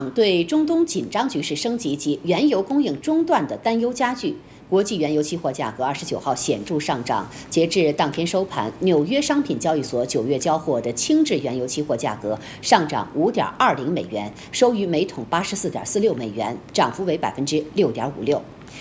对中东紧张局势升级及原油供应中断的担忧加剧，国际原油期货价格29号显著上涨。截至当天收盘，纽约商品交易所9月交货的轻质原油期货价格上涨5.20美元，收于每桶84.46美元，涨幅为6.56%。